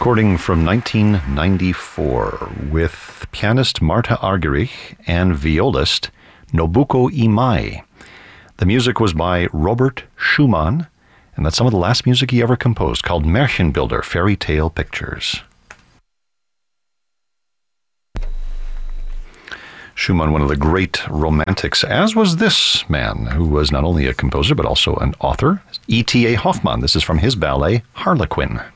recording from 1994 with pianist Marta Argerich and violist Nobuko Imai. The music was by Robert Schumann, and that's some of the last music he ever composed, called Märchenbilder, Fairy Tale Pictures. Schumann, one of the great romantics, as was this man, who was not only a composer but also an author, E.T.A. Hoffmann. This is from his ballet, Harlequin.